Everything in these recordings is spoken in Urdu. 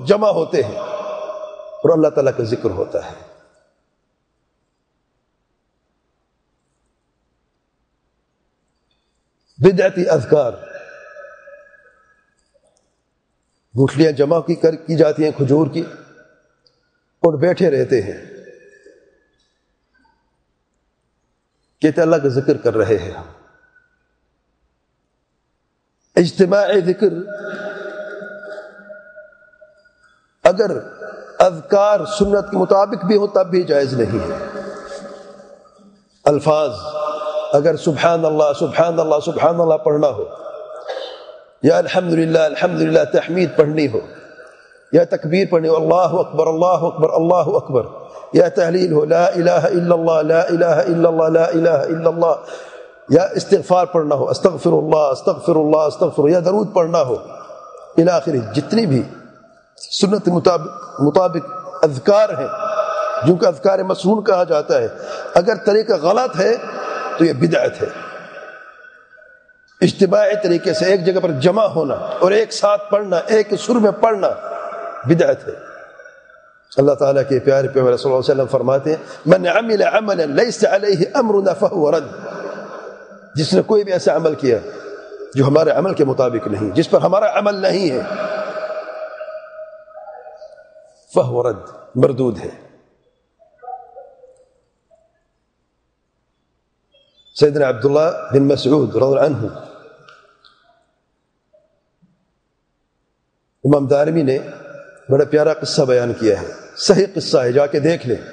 جمع ہوتے ہیں اور اللہ تعالیٰ کا ذکر ہوتا ہے۔ بدعتی اذکار، گٹھلیاں جمع کی جاتی ہیں کھجور کی اور بیٹھے رہتے ہیں، کہتے اللہ کا ذکر کر رہے ہیں۔ اجتماعی ذکر اگر اذکار سنت کے مطابق بھی ہو تب بھی جائز نہیں ہے۔ الفاظ اگر سبحان اللہ سبحان اللہ سبحان اللہ پڑھنا ہو، یا الحمدللہ الحمدللہ تحمید پڑھنی ہو، یا تکبیر پڑھنی ہو، اللہ اکبر اللہ اکبر اللہ اکبر، یا تحلیل ہو، لا الہ الا اللہ لا الہ الا اللہ لا الہ الا اللہ، یا استغفار پڑھنا ہو، استغفر اللہ استغفر اللہ استغفر، یا درود پڑھنا ہو الی آخر، جتنی بھی سنت مطابق اذکار ہیں جن کو اذکار مسنون کہا جاتا ہے، اگر طریقہ غلط ہے تو یہ بدعت ہے۔ اجتماعی طریقے سے ایک جگہ پر جمع ہونا اور ایک ساتھ پڑھنا، ایک سر میں پڑھنا بدعت ہے۔ اللہ تعالیٰ کے پیارے پیغمبر صلی اللہ علیہ وسلم فرماتے ہیں من عمل عملا لیس علیہ امرنا فہو رد، جس نے کوئی بھی ایسا عمل کیا جو ہمارے عمل کے مطابق نہیں، جس پر ہمارا عمل نہیں ہے، فہو رد، مردود ہے۔ سیدنا عبداللہ بن مسعود رضی اللہ عنہ، امام دارمی نے بڑا پیارا قصہ بیان کیا ہے، صحیح قصہ ہے، جا کے دیکھ لیں۔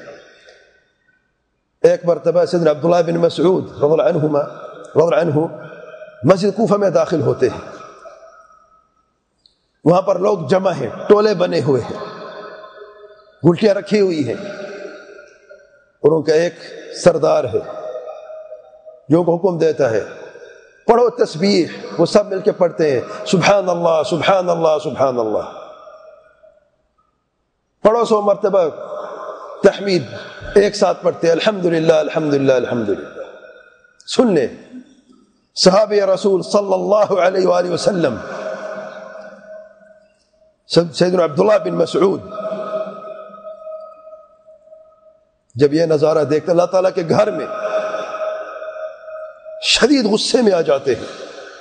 ایک مرتبہ سیدنا عبداللہ بن مسعود رضی اللہ عنہ مسجد کوفہ میں داخل ہوتے ہیں، وہاں پر لوگ جمع ہیں، ٹولے بنے ہوئے ہیں، گلٹیاں رکھی ہوئی ہیں، اور ان کا ایک سردار ہے جو کو حکم دیتا ہے پڑھو تسبیح، وہ سب مل کے پڑھتے ہیں سبحان اللہ سبحان اللہ سبحان اللہ، پڑھو 100 مرتبہ تحمید ایک ساتھ پڑھتے ہیں الحمدللہ الحمدللہ الحمدللہ۔ سن لیں صحابی رسول صلی اللہ علیہ وآلہ وسلم سیدنا عبداللہ بن مسعود جب یہ نظارہ دیکھتے اللہ تعالیٰ کے گھر میں شدید غصے میں آ جاتے ہیں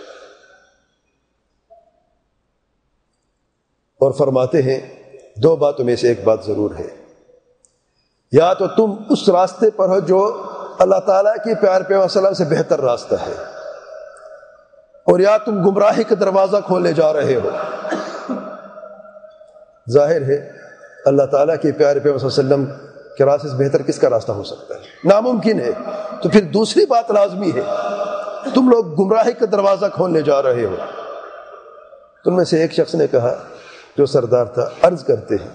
اور فرماتے ہیں 2 باتوں میں سے ایک بات ضرور ہے، یا تو تم اس راستے پر ہو جو اللہ تعالیٰ کی پیار پیغمبر صلی اللہ علیہ وسلم سے بہتر راستہ ہے، اور یا تم گمراہی کا دروازہ کھولے جا رہے ہو۔ ظاہر ہے اللہ تعالیٰ کے پیارے پیغمبر صلی اللہ علیہ وسلم کے راستے سے بہتر کس کا راستہ ہو سکتا ہے؟ ناممکن ہے۔ تو پھر دوسری بات لازمی ہے، تم لوگ گمراہی کا دروازہ کھولنے جا رہے ہو۔ تم میں سے ایک شخص نے کہا جو سردار تھا، عرض کرتے ہیں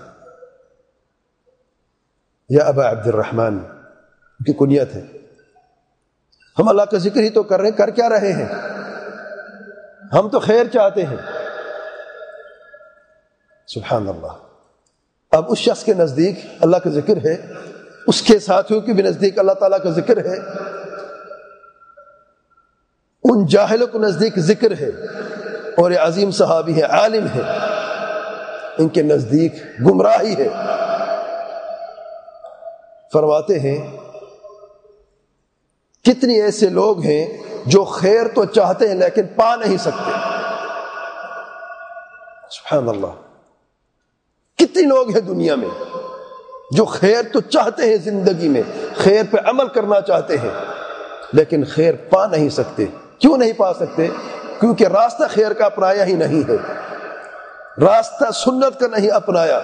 یا ابا عبد الرحمن، ان کی کنیت ہے، ہم اللہ کا ذکر ہی تو کر رہے ہیں، کر کیا رہے ہیں؟ ہم تو خیر چاہتے ہیں۔ سبحان اللہ۔ اب اس شخص کے نزدیک اللہ کا ذکر ہے، اس کے ساتھیوں کے بھی نزدیک اللہ تعالیٰ کا ذکر ہے، ان جاہلوں کو نزدیک ذکر ہے، اور یہ عظیم صحابی ہے، عالم ہے، ان کے نزدیک گمراہی ہے۔ فرماتے ہیں کتنی ایسے لوگ ہیں جو خیر تو چاہتے ہیں لیکن پا نہیں سکتے۔ سبحان اللہ۔ کتنے لوگ ہیں دنیا میں جو خیر تو چاہتے ہیں، زندگی میں خیر پہ عمل کرنا چاہتے ہیں لیکن خیر پا نہیں سکتے۔ کیوں نہیں پا سکتے؟ کیونکہ راستہ خیر کا اپنایا ہی نہیں ہے، راستہ سنت کا نہیں اپنایا۔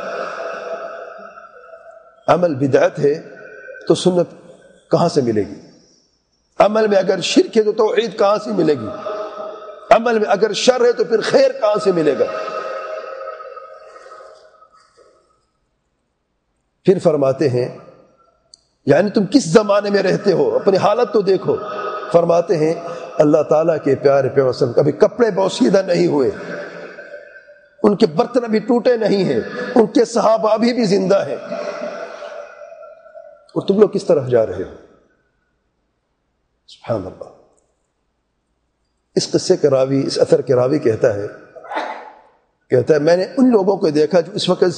عمل بدعت ہے تو سنت کہاں سے ملے گی؟ عمل میں اگر شرک ہے تو توحید کہاں سے ملے گی؟ عمل میں اگر شر ہے تو پھر خیر کہاں سے ملے گا؟ پھر فرماتے ہیں یعنی تم کس زمانے میں رہتے ہو، اپنی حالت تو دیکھو۔ فرماتے ہیں اللہ تعالیٰ کے پیارے پیغمبر صلی اللہ علیہ وسلم کبھی کپڑے بوسیدہ نہیں ہوئے، ان کے برتن ابھی ٹوٹے نہیں ہیں، ان کے صحابہ ابھی بھی زندہ ہیں، اور تم لوگ کس طرف جا رہے ہو؟ سبحان اللہ۔ اس قصے کے راوی، اس اثر کے راوی کہتا ہے میں نے ان لوگوں کو دیکھا جو اس وقت